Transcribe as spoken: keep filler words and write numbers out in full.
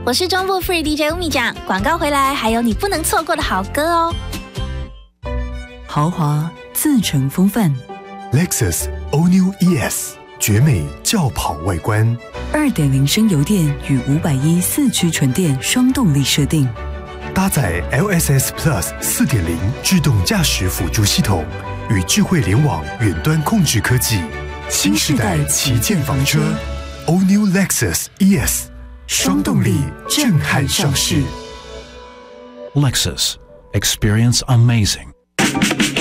我是中部 Free D J 乌米酱，广告回来还有你不能错过的好歌哦。 豪华自成风范 ，Lexus All New E S 绝美轿跑外观， 二点零 升油电与五百一四驱纯电双动力设定， 搭载 L S S Plus 四点零 自动驾驶辅助系统与智慧联网远端控制科技，新时代旗舰房车 All New Lexus E S 双动力震撼上市。 Lexus, experience amazing.